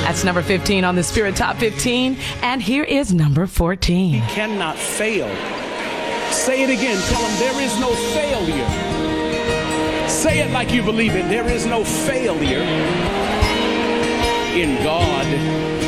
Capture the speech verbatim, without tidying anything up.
That's number fifteen on the Spirit Top fifteen. And here is number fourteen. He cannot fail. Say it again. Tell him there is no failure. Say it like you believe it. There is no failure in God.